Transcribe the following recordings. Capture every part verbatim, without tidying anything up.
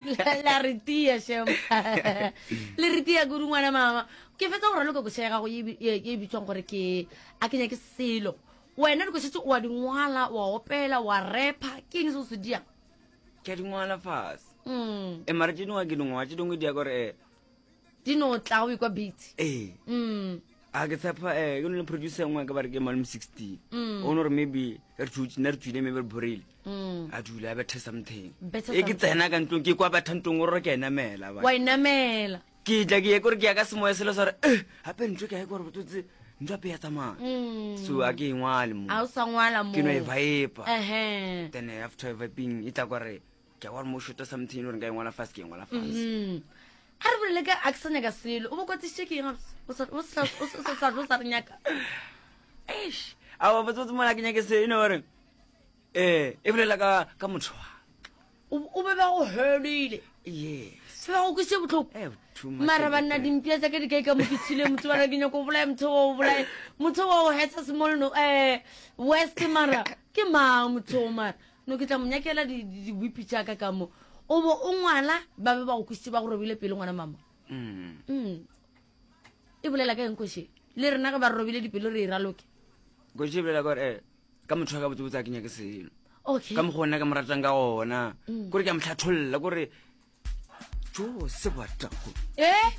la re tia shem le re tia go ngwana mama ke fetsa gore le go go shega go e bitswang gore ke a kenya ke selo wena re go setse wa dingwala wa opela wa repa ke eng se se dia ke dingwala fast mm e mara dingwa ke dingwa tse dingwe dia gore dino tla go kwa beat eh mm a ke tsapa eh go le producer ngwe ka bare ke malum sixteen o no re maybe re tshutse ne re tsile maybe borele mm a dula ba the something Better e ke tsena ka ntlong ke kwa ba thantong gore ke enamela ba wa inamela ke tla ke gore ke ya ka semoya selo sore eh hape ntwe ke ya gore botse ntwa pe ya tsamaya mm so a ke ngwale mo a o sa ngwala mo ke no e vibe eh then after vibing itla gore ke wa mo shoot something gore ga ngwala fast ke ngwala fast mm a re bole ka aksanya ka selo o bo kwatse checking o sa o sa o sa sa o sa nyaka eish a wa botse mo la ke nyake se ino gore eh e bolela ka ka motho o be ba go helile yes se ba go kuse botlhoko eh too much mara banna dimpia tsa ke di ka mo kitshile motho ba re ke nyako bolaya motho o bolaya motho wa go hetsa small no eh west mara ke ma motho mara no ke tla monyakela di di whip tsa ka ka mo o bo o ngwala ba be ba go kuse ba go robile pele ngwana mama mm mm e bolela ka eng koshe le rena ga ba robile dipelo re iraloke go jibela gore eh ka motho ka botse botse a ke nyake selo okay ka mo gona ka moratang ka gona gore ke a mtlhatholla gore jo se batla go eh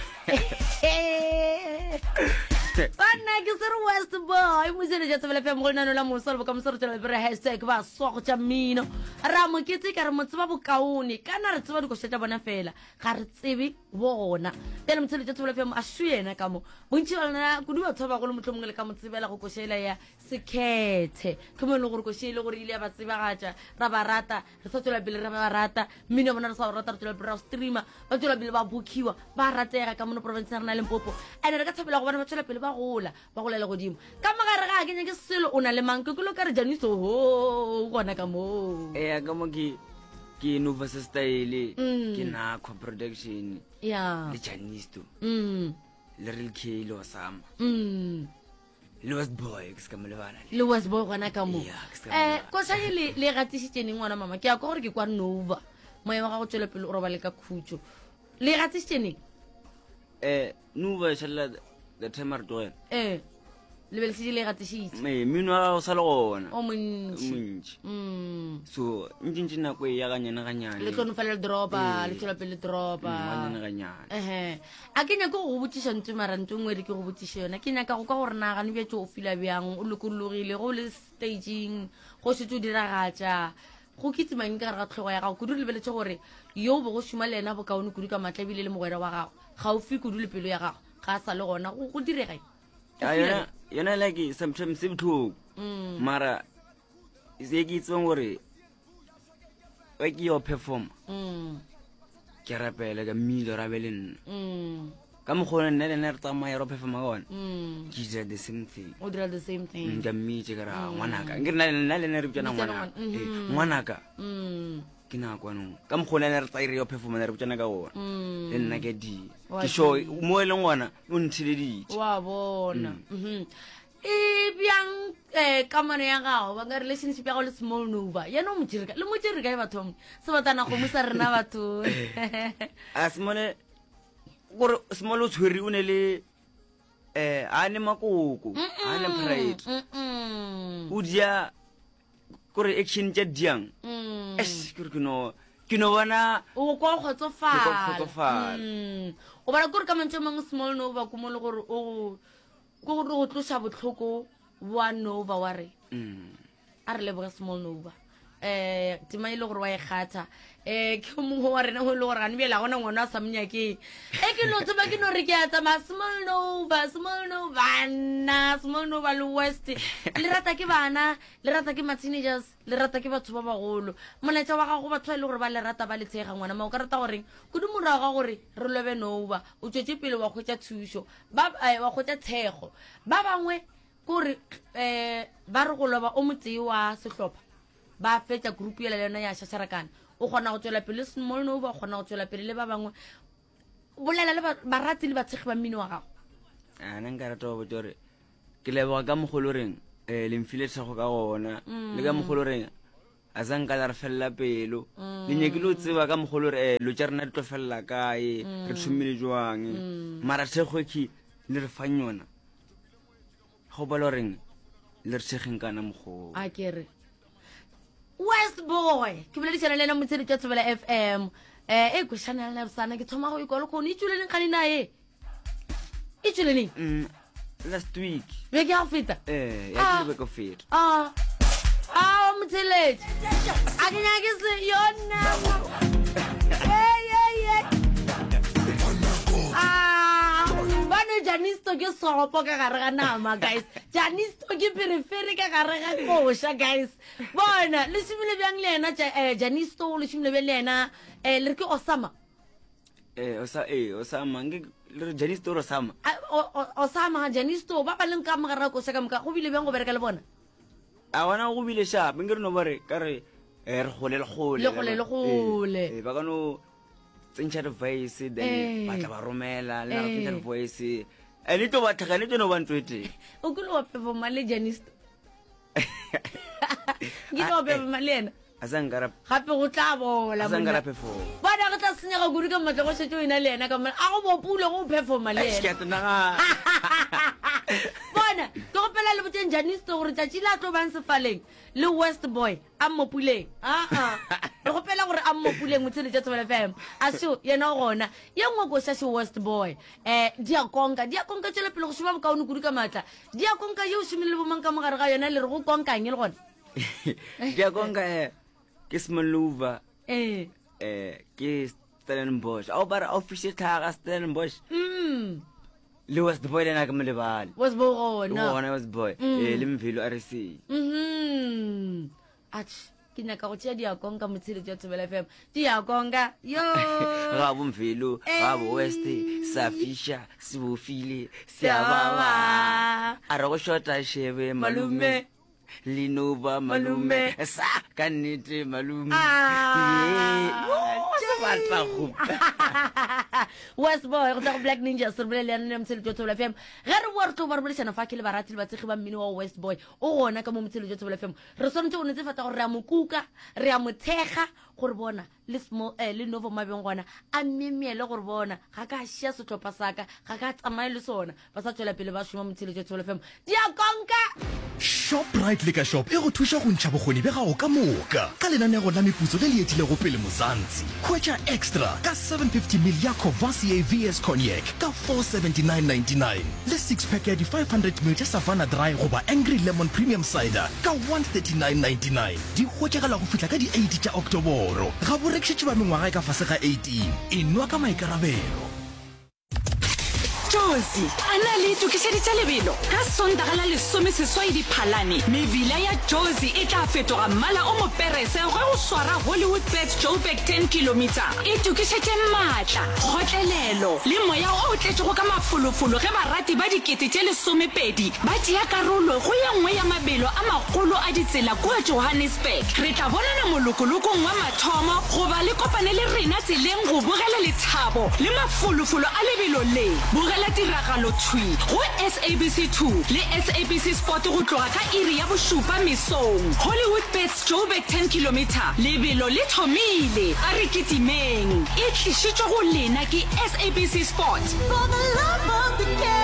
Ana ke sere West boy mo sene ja tsebele fe mo nano la mo sore ka mo sore tsela bere hashtag ba so go tsa mmino ra mo ke tse ka re mo tseba bokaone kana re tseba di go seta bona fela ga re tsebe bona pele mo tsele ja tsebele fe mo a shuyena ka mo bontsi bana go di ba tsaba go le motho mongwe le ka mo tsebela go koshela ya sekhethe ke mo le gore koshele gore ile ba tseba gaja ra ba rata re tsotsola bile ra ba rata mmino bona re sa rata re tsela bile ra streamer ba tsela bile ba bookiwa ba ratega ka mo province ya rena le Limpopo ene re ka tshabela go bona ba tsela pele ba gola ba golela godimo ka magare ga ke ke selo o na le mang ke lo ka re janiso ho gona ka mo eh ka mo ke ke Nova style ke na co production ya le janisto mm le real K lo sama mm le West boy ke ska mo le bana le was bo gona ka mo Yeah, ke ska eh ko sa le le gatisitse ning ngwana mama ke a go gore ke kwa Nova moya wa ga go tswela pele o roba le ka khutso le gatisitse ning eh Nova shalla the time are doing eh le bele se le gatisitse me mino a sa le gona o montsi montsi mm so ntjintji na kwe ya ganyana ganyane le tlono fela le dropa le tswela pele dropa ganyana ganyane eh a ke nyaka go botsisha ntse mara ntse ngwe re ke go botsisha yona ke nyaka go ka gore na ga ne betse o fila byang o lokologile go le staging go se tso diragatsa go kitse mang ka re ga tlhogo ya gago kudu le beletse gore yo bo go shuma le ena bo kaone kudu ka matlabile le mogwera wa gago ga o fi kudu le pelo ya gago ga sa le gona go go direga ya yona yona like sometimes se butho mara se ke tsong gore wa ke yo perform mm ke rapela ka mmilo rabelen mm ka mo gona nne le ne re tsamaya ro perform ga gona mm ke did the same thing o dira the same thing nka mmetse ka ra ngwanaka ngire na le le ne re bitsana ngwanaka eh ngwanaka mm ke na kwanong ka mo gona ne re tsaire yo perform ne re bitsana ka gona mm le nna ke di Wa ke show mo le ngwana o ntshileditse wa bona mhm e byang eh kamano ya gago ba ga relationship ya go le small Nova ya no mojirika le mojirika e batho se batana go musa rena batho a small gore small o tshwere o ne le eh a ne makoko a ne pride mm o dia gore action tja diang mm es ke re ke no ke no bona o kwa go Ke kwa kgotsofala. mm o ba gore ka mantse mang small Nova ko mo le gore o go go go tlosa botlhoko wa Nova wa re mm a re leboga small Nova eh tima ile gore wa e khatha eh ke mongwe wa rena go le gore ga ne bela gona ngwana sa mnyake e ke no tsoba ke no re ke a tsa small Nova small Nova na small Nova le West le rata ke bana le rata ke ma teenagers le rata ke batho ba bagolo moletsa wa ga go batho ile gore ba le rata ba le tshega ngwana ma o ka rata gore go dumora ga gore re lobe Nova o tsetse pele wa khotsa thuso ba wa khotsa tshego ba bangwe gore eh ba re go loba o motse wa sehlopha ba fetsa group ya lena ya shasharakana o gona go tswela pele small Nova o gona go tswela pele le ba bangwe bolela le ba ratile ba tshege ba mmino wa gago a nna nka rata go botore ke leboga ka mogolo reng eh le mfile tsego ka gona le ka mogolo reng a sa nka la re felela pelo le nyeke lo tseba ka mogolo re lo tsa rena di tlo felela kae re thomile jwang mara thekgweki le re fang yona go ba lo reng le re thegeng kana mogolo a kere West Boy ke bile ditšana le ena motsedi tsa Thobela F M eh e go shana le sana ke thoma go ikolo go ni tshule le nkani nae e tshule ni last week be ke a feta eh ya ke be go feta ah ah motsedi a ke nya ke se yona eh eh eh ah bana Janisto ke soropo ka gare ga nama guys Janisto ke periferi ka gare ga kosha guys bona le simile bjang le ena eh Janisto le simile be le ena eh le ke Osama eh osa eh Osama nge le Janisto ro Osama Osama Janisto ba ba leng ka mogara kosha ka mka go bile bjang go bereka le bona a wana go bile sharp ngere no bare ka re eh re gole le gole le gole le gole eh ba ka no tsentša device then ba tla ba romela le re tsentša device e le to ba thaka le to no ba ntwete o ke lo pepo male Janisto ke lo pepo male ena asangara gape go tla bola asangara pefo ba da ga tla senya ga guri ka matla go setse o ina le ena ka mala a go bopule go performa le ena ke tna ga bona ke go pela le boteng Janisto gore tšatši la tlo bang sefaleng le West Boy a mmopuleng a a le go pela gore a mmopuleng motsedi tša Thobela F M a seo yena gona ye nngwe go sha West Boy eh dia konka dia konka tšwela pele go shuma bokaone guri ka matla dia konka ye o shumile bo mang ka mogare ga yona le re go konkang le gona dia konka eh ke Smaluva eh eh ke Stellenbosch au bara official thaga Stellenbosch mm le West Boy le na ka melebale West Boy gona gona West Boy eh le mvilo R C mhm ach ke naka go tšea dia konka motsedi tša Thobela F M dia konka yo ga bo mvilo ga bo West Safisha Sibofile Siababa a re go shota shebe malume Linova malume sa ka nnete malume ah ba tla go West Boy go tla go Black Ninja se re le ene motsedi tša Thobela F M ge re bua re tlo ba re bolešana fa ke le baratsi le batsegi ba mmino wa West Boy o gona ka mo motsedi tša Thobela F M re sonetse o netefata gore re a mo kuka re a mo thega gore bona le small eh le Novo mabeng gona a mmemiele gore bona ga ka shia setlhopha saka ga ka tsamaye le sona ba sa tswela pele ba shuma motsedi tša Thobela F M dia konka Shoprite le ka shop e go thuša go ntšha bokgoni be gago ka moka ka lenanego la meputso le le etilego pele mozantsi hwetša extra ka seven fifty mil ya Courvoisier V S Cognac ka four seventy-nine ninety-nine le six pack ya di five hundred mil tša Savannah Dry goba Angry Lemon Premium Cider ka one thirty-nine ninety-nine di hwetšagala go fihla ka di eight tša Oktoboro ga bo rekšetše ba mengwaga e ka fase ga eighteen enwa ka maikarabelo Jozi ana le tukišeditša lebelo ka sondaga la lesome seswai diphalane mebila ya Jozi e tla fetoga mmala o moperese ge o swara Hollywood Bet Joburg ten kilometer e tukišetše maatla kgotlelelo le moya o tletšego ka mafolofolo ge barati ba dikete tše lesomepedi ba tšea karolo go ye nngwe ya mabelo a magolo a ditsela kua Johannesburg re tla bonana molokolokong wa mathomo goba le kopane le rena tseleng go bogela lethabo le mafolofolo a lebelo le bogela tiragalo thui go S A B C two le S A B C Sport go tloga ka iri ya bošupa mesong Hollywood Bets Joburg ten kilometer lebelo le thomile a re kitimeng e tlišitšwe go lena ke S A B C Sport for the love of the game.